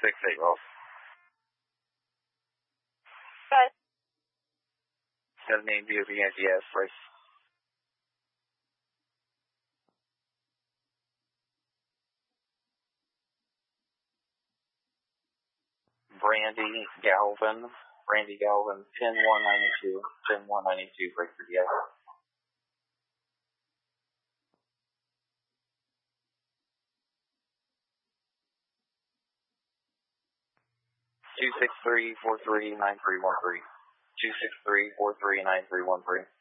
268 Rolls. Good. 78 DOB NGS, right. Brandy Galvin, 10192, 10192, break for DX. 263-43-9313. 263-43-9313.